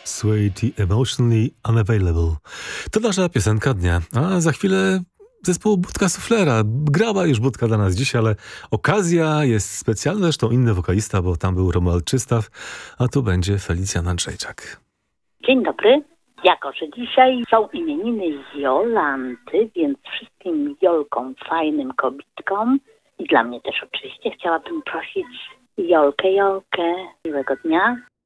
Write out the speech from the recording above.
Sweetie Emotionally Unavailable. To nasza piosenka dnia, a za chwilę zespół Budka Suflera. Grała już Budka dla nas dziś, ale okazja jest specjalna, zresztą inny wokalista, bo tam był Romuald Czystaw, a tu będzie Felicjan Andrzejczak. Dzień dobry. Jako że dzisiaj są imieniny Jolanty, więc wszystkim Jolkom, fajnym kobitkom i dla mnie też oczywiście chciałabym prosić Jolkę, miłego dnia.